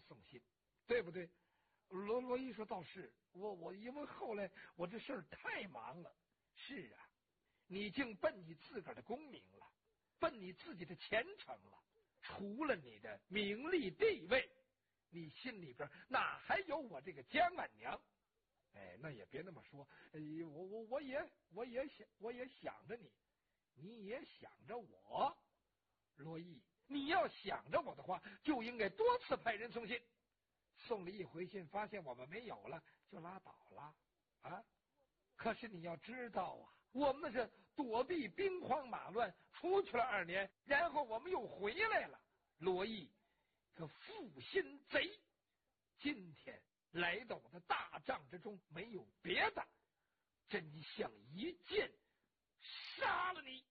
送信，对不对？罗伊说：“倒是，我因为后来我这事儿太忙了。”是啊，你竟奔你自个儿的功名了，奔你自己的前程了。除了你的名利地位，你心里边哪还有我这个江婉娘？哎，那也别那么说。我也想着你，你也想着我。罗毅，你要想着我的话，就应该多次派人送信。送了一回信，发现我们没有了，就拉倒了啊！可是你要知道啊，我们那是躲避兵荒马乱，出去了2年，然后我们又回来了。罗毅，个负心贼，今天来到我的大帐之中，没有别的，真想一剑杀了你。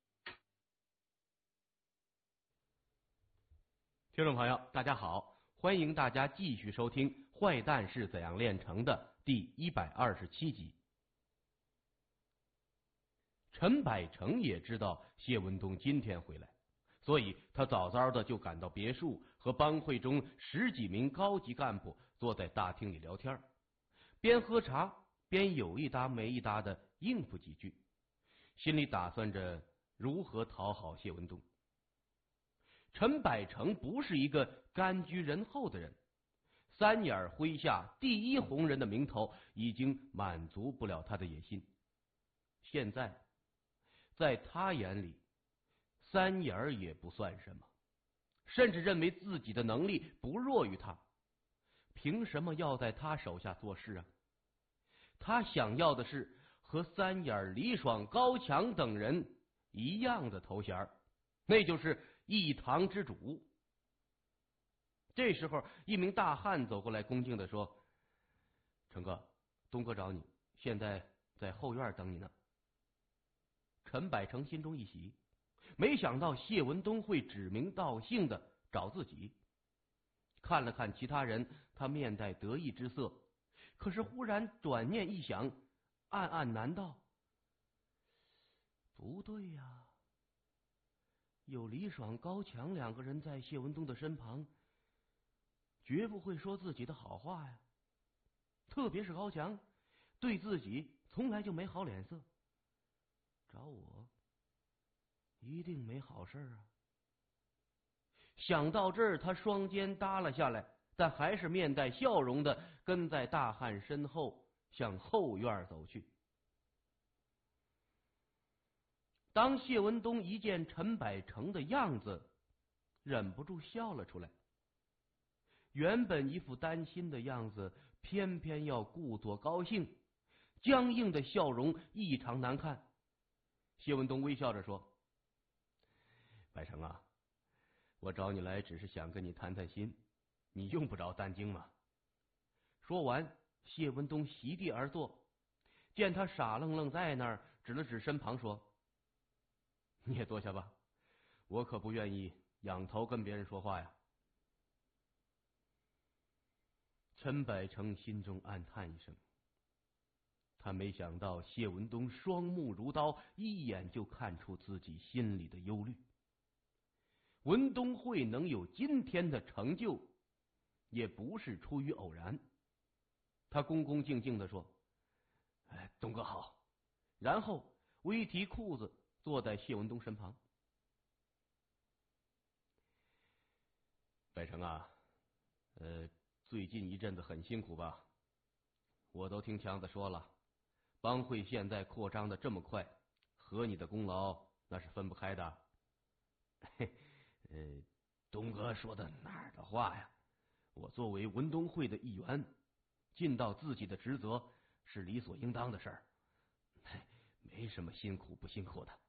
听众朋友，大家好，欢迎大家继续收听《坏蛋是怎样炼成的》第127集。陈百成也知道谢文东今天回来，所以他早早的就赶到别墅，和帮会中10几名高级干部坐在大厅里聊天，边喝茶边有一搭没一搭的应付几句，心里打算着如何讨好谢文东。陈百成不是一个甘居人后的人，3眼麾下第一红人的名头已经满足不了他的野心。现在在他眼里，3眼也不算什么，甚至认为自己的能力不弱于他，凭什么要在他手下做事啊？他想要的是和3眼、李爽、高强等人一样的头衔，那就是一堂之主。这时候，一名大汉走过来，恭敬地说：“陈哥，东哥找你，现在在后院等你呢。”陈百成心中一喜，没想到谢文东会指名道姓的找自己。看了看其他人，他面带得意之色，可是忽然转念一想，暗暗难道：不对呀，有李爽、高强2个人在谢文东的身旁，绝不会说自己的好话呀。特别是高强，对自己从来就没好脸色，找我一定没好事啊。想到这儿，他双肩耷拉下来，但还是面带笑容的跟在大汉身后向后院走去。当谢文东一见陈百成的样子，忍不住笑了出来。原本一副担心的样子，偏偏要故作高兴，僵硬的笑容异常难看。谢文东微笑着说：“百成啊，我找你来只是想跟你谈谈心，你用不着担惊嘛。”说完，谢文东席地而坐，见他傻愣愣在那儿，指了指身旁说：“你也坐下吧，我可不愿意仰头跟别人说话呀。”陈百成心中暗叹一声，他没想到谢文东双目如刀，一眼就看出自己心里的忧虑。文东会能有今天的成就，也不是出于偶然。他恭恭敬敬地说：“东哥好。”然后微提裤子坐在谢文东身旁。百成啊，最近一阵子很辛苦吧？我都听强子说了，帮会现在扩张的这么快，和你的功劳那是分不开的。东哥说的哪儿的话呀？我作为文东会的一员，尽到自己的职责是理所应当的事儿，没什么辛苦不辛苦的。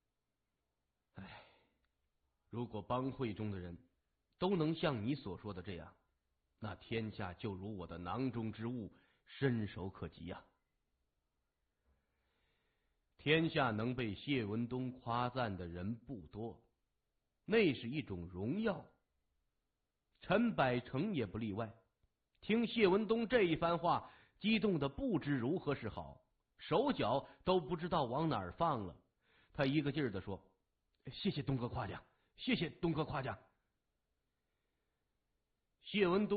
如果帮会中的人都能像你所说的这样，那天下就如我的囊中之物，伸手可及呀。天下能被谢文东夸赞的人不多，那是一种荣耀。陈百成也不例外，听谢文东这一番话，激动的不知如何是好，手脚都不知道往哪儿放了。他一个劲儿的说：“谢谢东哥夸奖，谢谢东哥夸奖。”谢文东